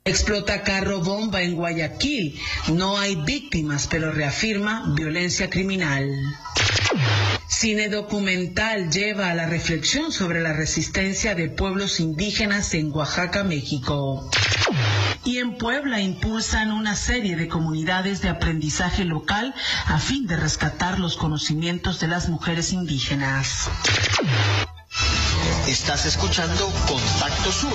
Explota carro bomba en Guayaquil. No hay víctimas, pero reafirma violencia criminal. Cine documental lleva a la reflexión sobre la resistencia de pueblos indígenas en Oaxaca, México. Y en Puebla impulsan una serie de comunidades de aprendizaje local a fin de rescatar los conocimientos de las mujeres indígenas. Estás escuchando Contacto Sur,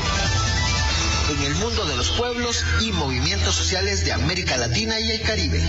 en el mundo de los pueblos y movimientos sociales de América Latina y el Caribe.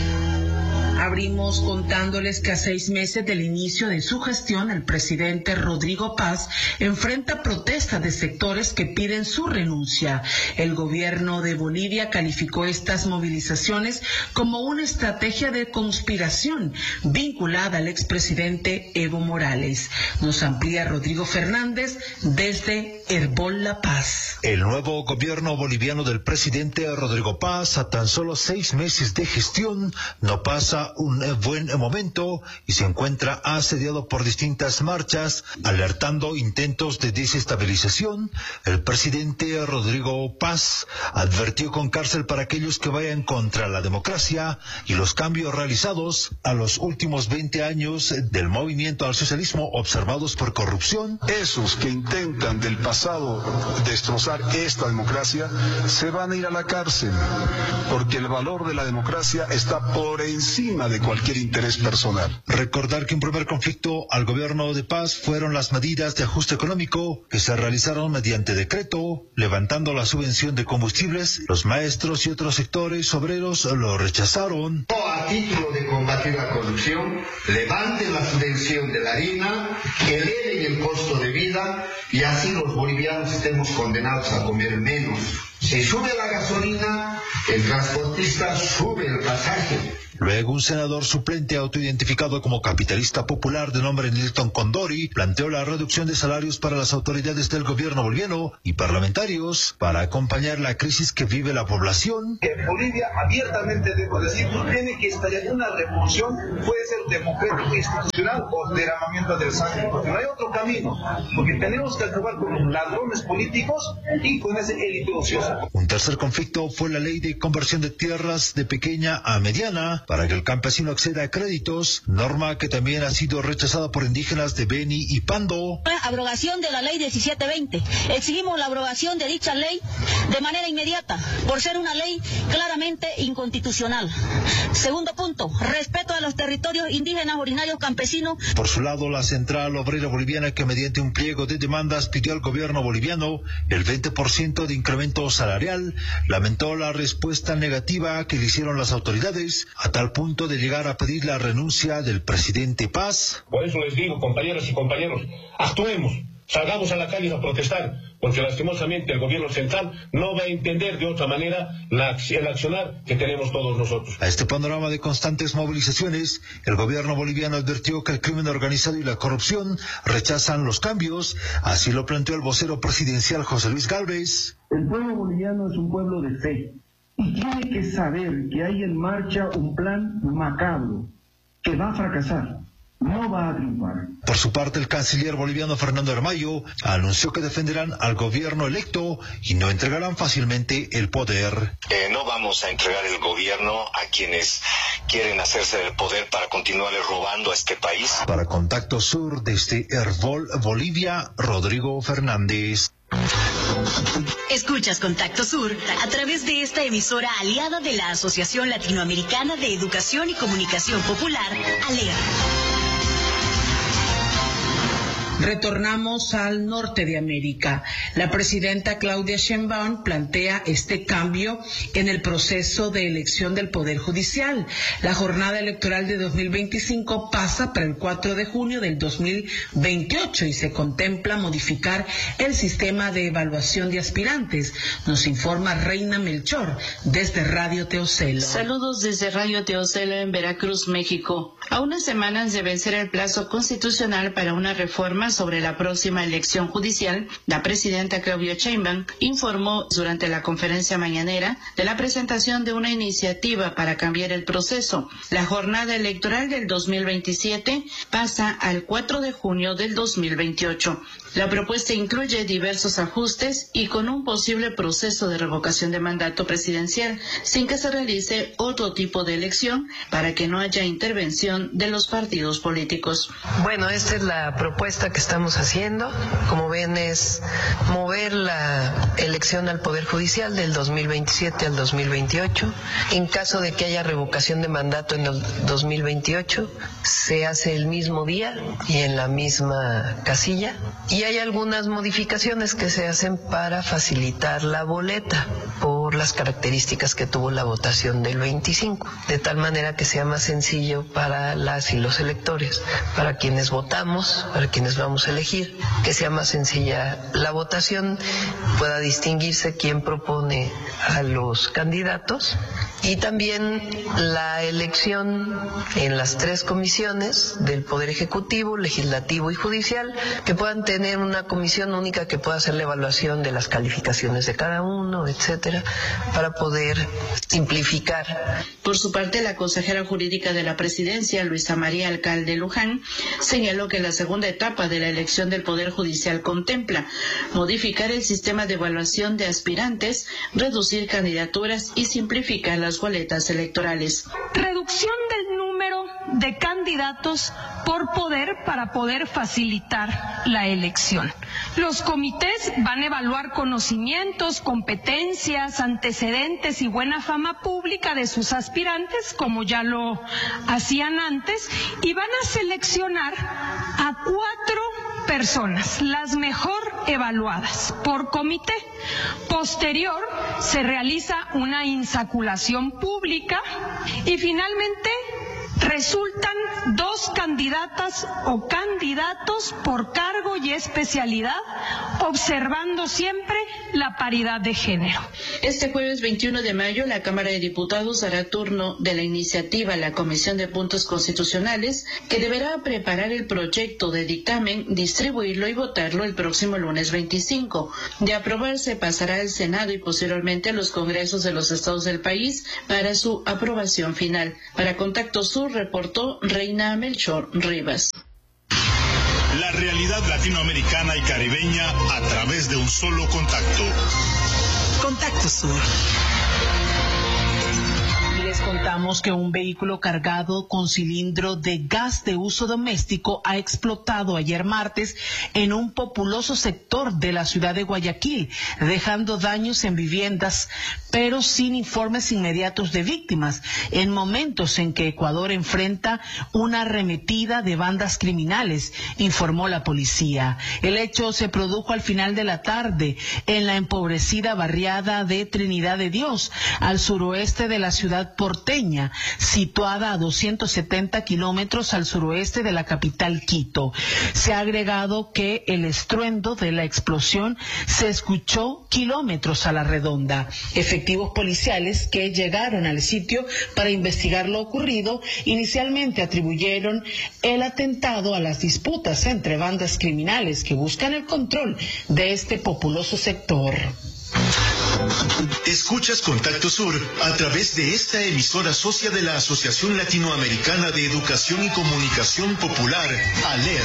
Abrimos contándoles que a 6 meses del inicio de su gestión, el presidente Rodrigo Paz enfrenta protestas de sectores que piden su renuncia. El gobierno de Bolivia calificó estas movilizaciones como una estrategia de conspiración vinculada al expresidente Evo Morales. Nos amplía Rodrigo Fernández desde Herbol La Paz. El nuevo gobierno boliviano del presidente Rodrigo Paz, a tan solo 6 meses de gestión, no pasa un buen momento y se encuentra asediado por distintas marchas, alertando intentos de desestabilización. El presidente Rodrigo Paz advirtió con cárcel para aquellos que vayan contra la democracia y los cambios realizados a los últimos 20 años del movimiento al socialismo observados por corrupción. Esos que intentan del pasado destrozar esta democracia se van a ir a la cárcel, porque el valor de la democracia está por encima de cualquier interés personal. Recordar que un primer conflicto al gobierno de Paz fueron las medidas de ajuste económico que se realizaron mediante decreto, levantando la subvención de combustibles. Los maestros y otros sectores obreros lo rechazaron. A título de combatir la corrupción, levanten la subvención de la harina, eleven el costo de vida y así los bolivianos estemos condenados a comer menos. Si sube la gasolina, el transportista sube el pasaje. Luego, un senador suplente autoidentificado como capitalista popular de nombre Nilton Condori planteó la reducción de salarios para las autoridades del gobierno boliviano y parlamentarios para acompañar la crisis que vive la población. En Bolivia, abiertamente debo decir, tiene que estallar una revolución, puede ser democrática, institucional o derramamiento del sangre, porque no hay otro camino, porque tenemos que acabar con los ladrones políticos y con ese élite ociosa. Un tercer conflicto fue la ley de conversión de tierras de pequeña a mediana para que el campesino acceda a créditos, norma que también ha sido rechazada por indígenas de Beni y Pando. Abrogación de la ley 1720. Exigimos la abrogación de dicha ley de manera inmediata, por ser una ley claramente inconstitucional. Segundo punto, respeto a los territorios indígenas originarios campesinos. Por su lado, la Central Obrera Boliviana, que mediante un pliego de demandas pidió al gobierno boliviano el 20% de incremento salarial, lamentó la respuesta negativa que le hicieron las autoridades, a tal punto de llegar a pedir la renuncia del presidente Paz. Por eso les digo, compañeras y compañeros, actuemos, salgamos a la calle a protestar, porque lastimosamente el gobierno central no va a entender de otra manera el accionar que tenemos todos nosotros. A este panorama de constantes movilizaciones, el gobierno boliviano advirtió que el crimen organizado y la corrupción rechazan los cambios. Así lo planteó el vocero presidencial José Luis Gálvez. El pueblo boliviano es un pueblo de fe y tiene que saber que hay en marcha un plan macabro que va a fracasar. No va a triunfar. Por su parte, el canciller boliviano Fernando Armayo anunció que defenderán al gobierno electo y no entregarán fácilmente el poder. No vamos a entregar el gobierno a quienes quieren hacerse del poder para continuar robando a este país. Para Contacto Sur, desde Herbol, Bolivia, Rodrigo Fernández. Escuchas Contacto Sur a través de esta emisora aliada de la Asociación Latinoamericana de Educación y Comunicación Popular, ALER. Retornamos al norte de América. La presidenta Claudia Sheinbaum plantea este cambio en el proceso de elección del Poder Judicial. La jornada electoral de 2025 pasa para el 4 de junio del 2028 y se contempla modificar el sistema de evaluación de aspirantes. Nos informa Reina Melchor desde Radio Teocelo. Saludos desde Radio Teocelo en Veracruz, México. A unas semanas de vencer el plazo constitucional para una reforma sobre la próxima elección judicial, la presidenta Claudia Sheinbaum informó durante la conferencia mañanera de la presentación de una iniciativa para cambiar el proceso. La jornada electoral del 2027 pasa al 4 de junio del 2028. La propuesta incluye diversos ajustes y con un posible proceso de revocación de mandato presidencial, sin que se realice otro tipo de elección para que no haya intervención de los partidos políticos. Bueno, esta es la propuesta que estamos haciendo. Como ven, es mover la elección al Poder Judicial del 2027 al 2028. En caso de que haya revocación de mandato en el 2028, se hace el mismo día y en la misma casilla. Y hay algunas modificaciones que se hacen para facilitar la boleta por las características que tuvo la votación del 25, de tal manera que sea más sencillo para las y los electores, para quienes votamos, para quienes vamos a elegir, que sea más sencilla la votación, pueda distinguirse quién propone a los candidatos, y también la elección en las 3 comisiones del Poder Ejecutivo, Legislativo y Judicial, que puedan tener una comisión única que pueda hacer la evaluación de las calificaciones de cada uno, etcétera, para poder simplificar. Por su parte, la consejera jurídica de la Presidencia, Luisa María Alcalde Luján, señaló que la segunda etapa de la elección del Poder Judicial contempla modificar el sistema de evaluación de aspirantes, reducir candidaturas y simplificar las boletas electorales. Reducción del número de candidatos por poder para poder facilitar la elección. Los comités van a evaluar conocimientos, competencias, antecedentes y buena fama pública de sus aspirantes, como ya lo hacían antes, y van a seleccionar a 4 personas, las mejor evaluadas por comité. Posterior, se realiza una insaculación pública y finalmente resultan 2 candidatas o candidatos por cargo y especialidad, observando siempre la paridad de género. Este jueves 21 de mayo, la Cámara de Diputados dará turno de la iniciativa a la Comisión de Puntos Constitucionales, que deberá preparar el proyecto de dictamen, distribuirlo y votarlo el próximo lunes 25. De aprobarse, pasará al Senado y posteriormente a los congresos de los estados del país para su aprobación final. Para Contacto Sur, reportó Reina Melchor Rivas. La realidad latinoamericana y caribeña a través de un solo contacto. Contacto Sur. Les contamos que un vehículo cargado con cilindro de gas de uso doméstico ha explotado ayer martes en un populoso sector de la ciudad de Guayaquil, dejando daños en viviendas, pero sin informes inmediatos de víctimas, en momentos en que Ecuador enfrenta una arremetida de bandas criminales, informó la policía. El hecho se produjo al final de la tarde en la empobrecida barriada de Trinidad de Dios, al suroeste de la ciudad porteña, situada a 270 kilómetros al suroeste de la capital Quito. Se ha agregado que el estruendo de la explosión se escuchó kilómetros a la redonda. Efectivos policiales que llegaron al sitio para investigar lo ocurrido inicialmente atribuyeron el atentado a las disputas entre bandas criminales que buscan el control de este populoso sector. Escuchas Contacto Sur a través de esta emisora socia de la Asociación Latinoamericana de Educación y Comunicación Popular, ALER.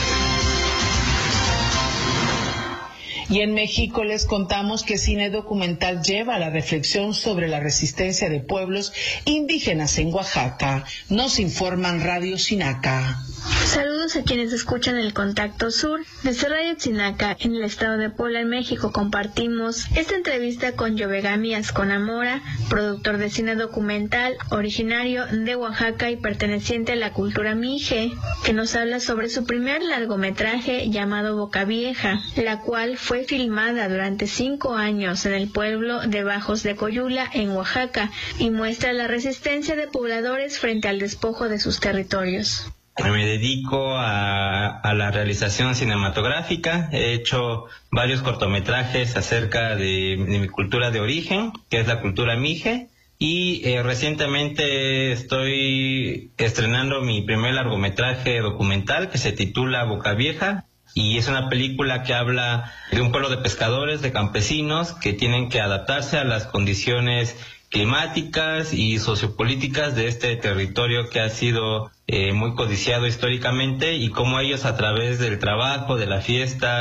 Y en México les contamos que Cine Documental lleva a la reflexión sobre la resistencia de pueblos indígenas en Oaxaca. Nos informan Radio Sinaca. Saludos a quienes escuchan el Contacto Sur. Desde Radio Sinaca, en el estado de Puebla, en México, compartimos esta entrevista con Yovegami Asconamora, productor de cine documental, originario de Oaxaca y perteneciente a la cultura mije, que nos habla sobre su primer largometraje llamado Boca Vieja, la cual fue filmada durante 5 años en el pueblo de Bajos de Coyula, en Oaxaca, y muestra la resistencia de pobladores frente al despojo de sus territorios. Me dedico a la realización cinematográfica. He hecho varios cortometrajes acerca de mi cultura de origen, que es la cultura mije, y recientemente estoy estrenando mi primer largometraje documental que se titula Boca Vieja, y es una película que habla de un pueblo de pescadores, de campesinos que tienen que adaptarse a las condiciones climáticas y sociopolíticas de este territorio que ha sido muy codiciado históricamente, y cómo ellos, a través del trabajo, de la fiesta,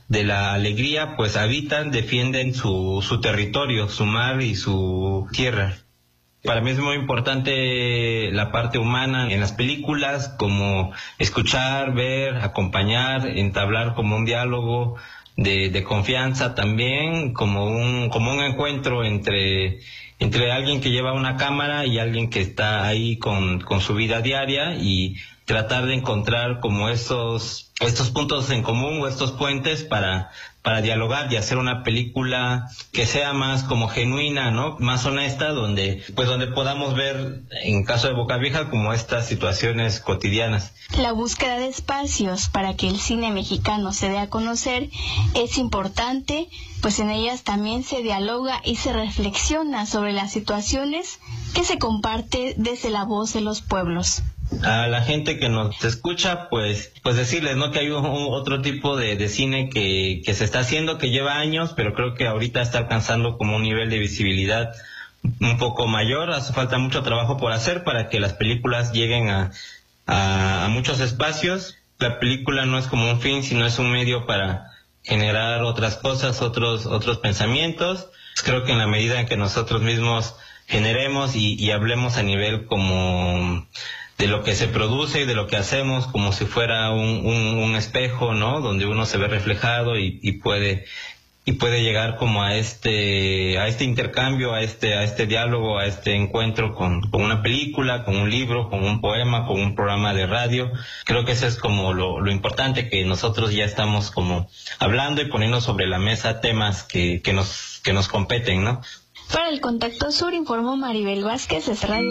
de la alegría, pues habitan, defienden su territorio, su mar y su tierra. Para mí es muy importante la parte humana en las películas, como escuchar, ver, acompañar, entablar como un diálogo de confianza también, como un encuentro entre alguien que lleva una cámara y alguien que está ahí con su vida diaria, y tratar de encontrar como estos puntos en común o estos puentes para dialogar y hacer una película que sea más como genuina, ¿no? Más honesta, donde podamos ver, en caso de Boca Vieja, como estas situaciones cotidianas. La búsqueda de espacios para que el cine mexicano se dé a conocer es importante, pues en ellas también se dialoga y se reflexiona sobre las situaciones que se comparte desde la voz de los pueblos. A la gente que nos escucha, pues decirles, ¿no?, que hay otro tipo de cine que se está haciendo, que lleva años, pero creo que ahorita está alcanzando como un nivel de visibilidad un poco mayor. Hace falta mucho trabajo por hacer para que las películas lleguen a muchos espacios. La película no es como un fin, sino es un medio para generar otras cosas, otros pensamientos. Creo que en la medida en que nosotros mismos generemos y hablemos a nivel como de lo que se produce y de lo que hacemos, como si fuera un espejo, ¿no?, donde uno se ve reflejado y puede llegar como a este intercambio, a este diálogo, a este encuentro con una película, con un libro, con un poema, con un programa de radio. Creo que eso es como lo importante, que nosotros ya estamos como hablando y poniendo sobre la mesa temas que nos competen, ¿no? Para el Contacto Sur informó Maribel Vázquez, es Radio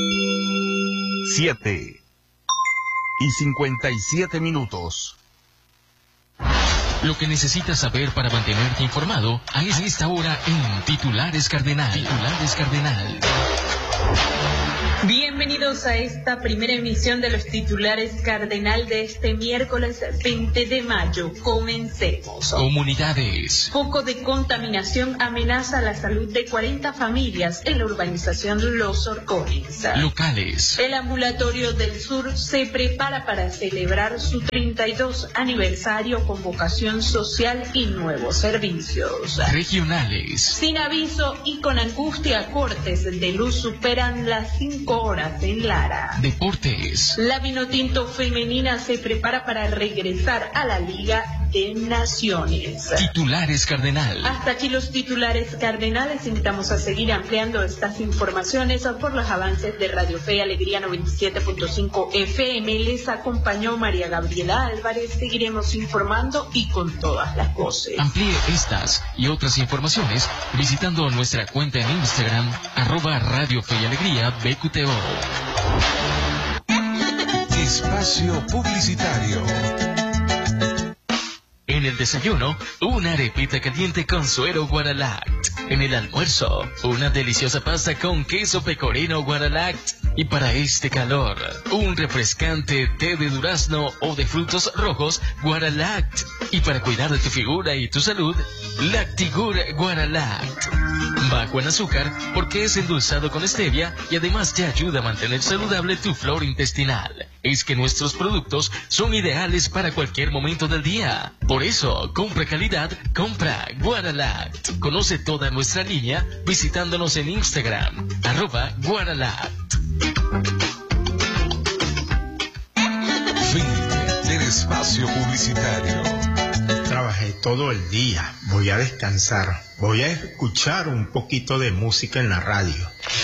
7:57. Lo que necesitas saber para mantenerte informado a esta hora en Titulares Cardenal. Bienvenidos a esta primera emisión de los Titulares Cardenal de este miércoles 20 de mayo. Comencemos. Comunidades. Foco de contaminación amenaza la salud de 40 familias en la urbanización Los Horcones. Locales. El Ambulatorio del Sur se prepara para celebrar su 32 aniversario con vocación social y nuevos servicios. Regionales. Sin aviso y con angustia, cortes de luz superan las 5 horas en Lara. Deportes. La Vinotinto femenina se prepara para regresar a la Liga de Naciones. Titulares Cardenal. Hasta aquí los titulares cardenales. Invitamos a seguir ampliando estas informaciones por los avances de Radio Fe y Alegría 97.5 FM. Les acompañó María Gabriela Álvarez. Seguiremos informando y con todas las voces. Amplíe estas y otras informaciones visitando nuestra cuenta en Instagram, @Radio Fe y Alegría BQTO. Espacio publicitario. En el desayuno, una arepita caliente con suero Guaralact. En el almuerzo, una deliciosa pasta con queso pecorino Guaralact. Y para este calor, un refrescante té de durazno o de frutos rojos Guaralact. Y para cuidar de tu figura y tu salud, Lactigur Guaralact. Bajo en azúcar porque es endulzado con stevia y además te ayuda a mantener saludable tu flora intestinal. Es que nuestros productos son ideales para cualquier momento del día. Por eso, compra calidad, compra Guaralact. Conoce toda nuestra línea visitándonos en Instagram, @Guaralact. Fin del espacio publicitario. Trabajé todo el día, voy a descansar, voy a escuchar un poquito de música en la radio.